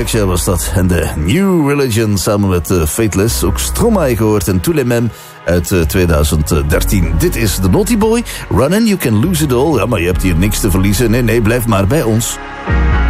Pembrokeshire was dat. En de New Religion samen met Fateless. Ook Stromae gehoord en Tous les Mêmes uit 2013. Dit is The Naughty Boy. Run in, you can lose it all. Ja, maar je hebt hier niks te verliezen. Nee, blijf maar bij ons.